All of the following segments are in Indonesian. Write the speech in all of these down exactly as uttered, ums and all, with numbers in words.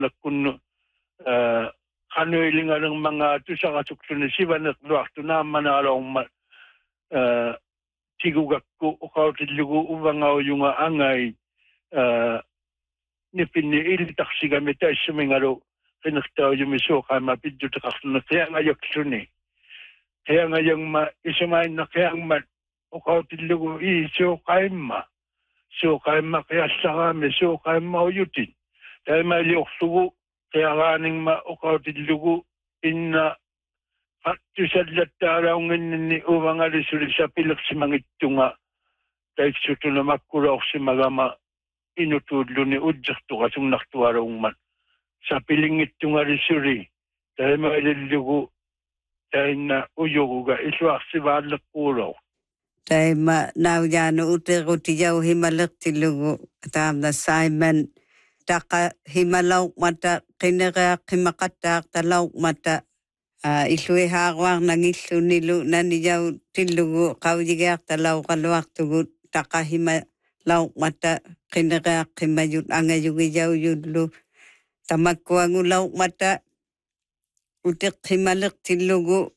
kun kanuilinga ng mga tusakasuksun sibanak luakto na manalong ma sigugakko o kautilugu ubangao yung angay nipini ilitak siga metay sumingaro kinaktaw yung miso kama pidyo takakso na kaya ngayok suni kaya ngayong ma isamayin na kaya ma o kautilugu iso kaima so kaima kaya saka miso kaima uyutin kaya maliyok sugu kaya kaning ma o kautilugu inna at tusadlat taraw ngayon ni ubang alisuri sa pilak si mangito nga dahil suto na makuraw si magama inutudlo ni udyak to kasong naktuaraw man sa pilingit yung alisuri dahil maililugo dahil na uyugo ga iswak si balak kuraw. Dahil ma nauyano utero tiyaw himalak tilugo tam na Simon taka himalaw mata kinaka kimakatak talaw mata Uh, isui hawang nangisu nilu nanijaw tilugu kaujigayak talaw kaluak tugut takahima lauk mata kinagayak kimayut angayugijaw yudlu tamakkuangu lauk mata utik himalik tilugu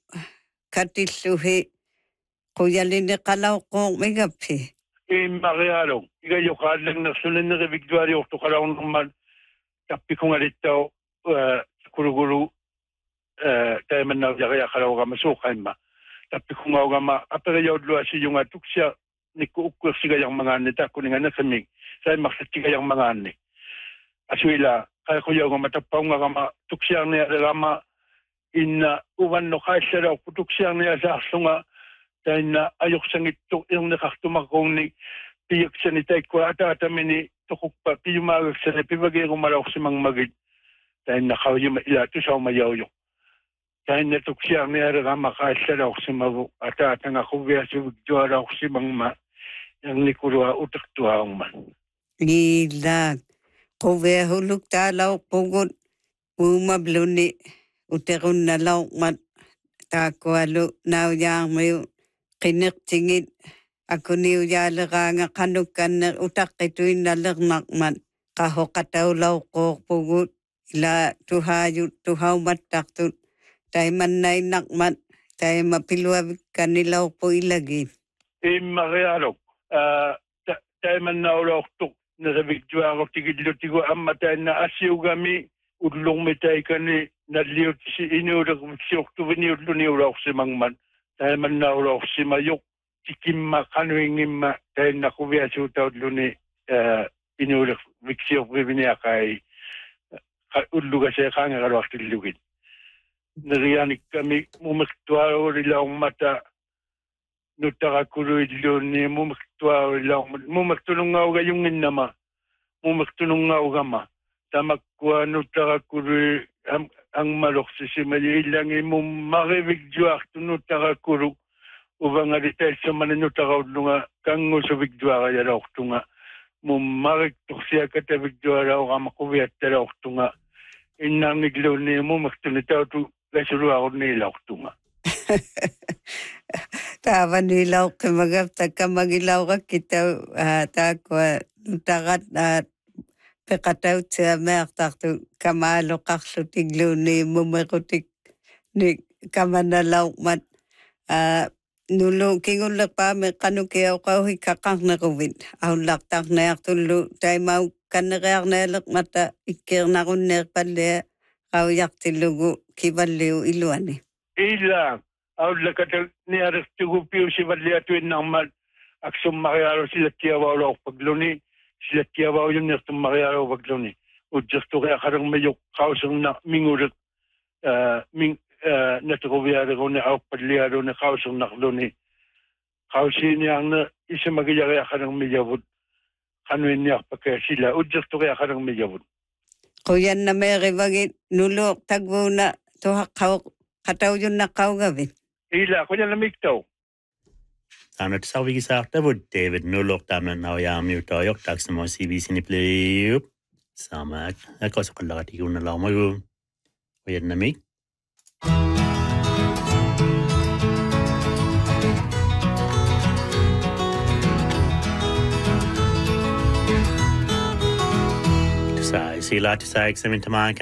katisuhi kuyalini kalaw kong megapi. Eh marialo, igayo kadlang nagsunan na Victoria okto kalaw naman tapi kung alitaw uh, kuruguru tayo man na kaya kalaw ka masukay ma. Tapi kung nga ma, apera yaw dlo asi yung atuk siya, ni kuukur siya yung mga ane, ta kuninga na kaming, tayo maksatiga yung mga ane. Aswila, kaya ko yaw nga matapaw nga ma, tuk siya niya rama, in uwan no kaya siya raw, tuk siya niya sa aso nga, tayo na ayok sang ito, yung nakaktumakong ni, piyak siya ni tayo ko, ata-ata mini, tukuk pa, piyumagag siya, pibagay ko malaw si mang magid, tayo na kaw yung mailato sa umayaw yung. Kaya natuk siya niya rama kaya raw si mabu at atang ako biya si Victoria raw si mga yung nikurua utak tuhaong man. Gila, kuwe huluk talaw pugot umabluni uterun na law mat takwalo na yang may kinik tingit ako niyo yala ka nga kanukan na utak ito'y nalagnak man kahokataw law ko pugot ila tuhayut tuhaw matak tu tayo man na inakmat, tayo mapiluwag kanilaw po ilagay. Eh, makialok, tayo man na uloktok, nasa Victoria ako tigidlo-tigo, ang matay na asiw kami, udlong mitay ka ni, naliyot si inurak, si Oktubo ni udlo ni urak si Mangman, tayo man na urak si Mayok, tikim ma, kanuingin ma, tayo na kubiya si Utaw udlo ni inurak, si Oktubo niya kay, udlo ka siya kang akalwak tilugin. Nariyanik kami mumaktuwa rilang mata nutakakuro ilo ni mumaktuwa rilang mumaktulong nga uga yung nama mumaktulong nga uga ma tamakwa nutakakuro ang, ang malok si simali ilang imo makibigjuak to nutakakuro ubang nga detail sa mananutakaw nga kang usubigjuak kaya raw to nga mumaktok siya katabigjuak raw ka makubiyat raw to nga inang iglaw ni mumaktunitaw to Kasuro ako nilaw ito nga. Tama nilaw ka magaptag ka magilaw ka kita takwa takat at pekataw sa mertak to kamalo kakso tiglo ni mumakutik ni kamanalaw mat nulo kingulak pa me kanukiyaw ka hui kakang na kuwin. Aw laktak na yak tulo tayo mau kanakak na lak mata ikir na kuner pala aw yak tilugo kibaliw iluan eh. Ila, aw lakat ni aras tugupiw si Valiatuin ng mal, aksong makiyaraw sila tiyawaw raw pagluni, sila tiyawaw yung nirtong makiyaraw pagluni. O just to kaya karang mayok kausang na mingurat, ming, natukubiyara ko na aw padliyaro na kausang nakluni. Kausin niya na isa magiya kaya karang mayabot, kanuin niya pa kaya sila, o just to kaya karang mayabot. Kuyan na may ribagin, nulok, tagbo na, tuha kataw yun na kaw gawin. Ila, kuyan na miktaw. Tamna tsawi gisak David David nulok tamna na ya miuto yok tak samo C B C ni play sama ako sa kalakati ko na lang mo kuyan na mik. Sa sila sa examen tamang